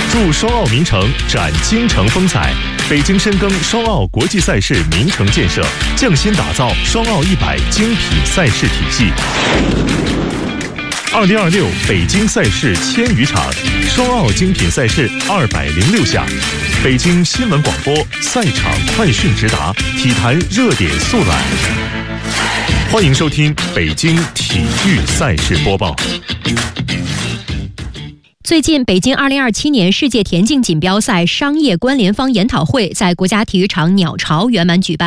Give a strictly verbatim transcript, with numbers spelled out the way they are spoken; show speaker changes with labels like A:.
A: 助双奥名城展京城风采。北京深耕双奥国际赛事名城建设，匠心打造双奥一百精品赛事体系。二零二六北京赛事千余场，双奥精品赛事二百零六项。北京新闻广播赛场快讯直达，体坛热点速览。欢迎收听北京体育赛事播报。
B: 最近，北京二零二七年世界田径锦标赛商业关联方研讨会在国家体育场鸟巢圆满举办。